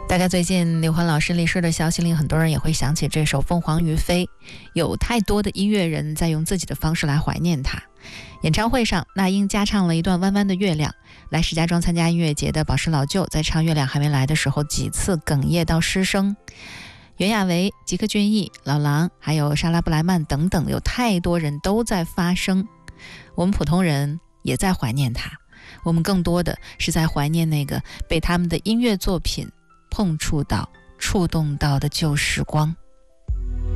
大概最近刘欢老师离世的消息令很多人也会想起这首《凤凰于飞》，有太多的音乐人在用自己的方式来怀念他。演唱会上，那英加唱了一段《弯弯的月亮》，来石家庄参加音乐节的宝石老舅在唱《月亮还没来》的时候几次哽咽到失声。袁娅维、吉克隽逸、老狼还有莎拉布莱曼等等，有太多人都在发声。我们普通人也在怀念他，我们更多的是在怀念那个被他们的音乐作品碰触到、触动到的旧时光。